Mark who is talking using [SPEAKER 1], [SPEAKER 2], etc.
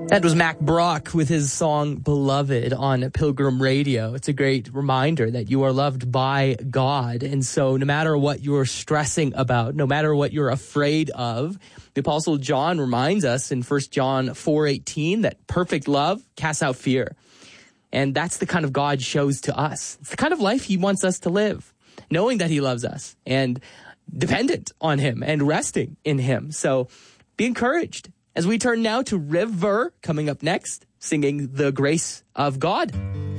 [SPEAKER 1] That was Mac Brock with his song Beloved on Pilgrim Radio. It's a great reminder that you are loved by God. And so no matter what you're stressing about, no matter what you're afraid of, the Apostle John reminds us in 1 John 4:18 that perfect love casts out fear. And that's the kind of God shows to us. It's the kind of life he wants us to live, knowing that he loves us and dependent on him and resting in him. So be encouraged. As we turn now to River, coming up next, singing The Grace of God.